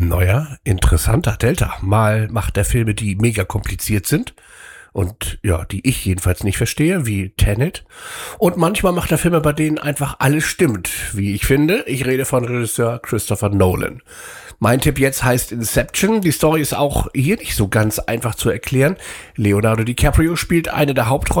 Neuer, interessanter Delta. Mal macht er Filme, die mega kompliziert sind und ja, die ich jedenfalls nicht verstehe, wie Tenet. Und manchmal macht er Filme, bei denen einfach alles stimmt, wie ich finde. Ich rede von Regisseur Christopher Nolan. Mein Tipp jetzt heißt Inception. Die Story ist auch hier nicht so ganz einfach zu erklären. Leonardo DiCaprio spielt eine der Hauptrollen.